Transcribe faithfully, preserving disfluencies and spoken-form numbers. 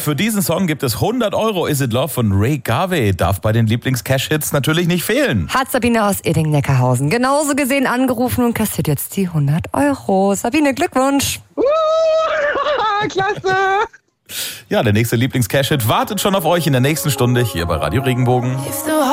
für diesen Song gibt es hundert Euro. Is It Love von Ray Garvey. Darf bei den Lieblings-Cash-Hits natürlich nicht fehlen. Hat Sabine aus Idding-Neckarhausen genauso gesehen angerufen und kassiert jetzt die hundert Euro. Sabine, Glückwunsch. Uh, klasse. Ja, der nächste Lieblings-Cash-Hit wartet schon auf euch in der nächsten Stunde hier bei Radio Regenbogen.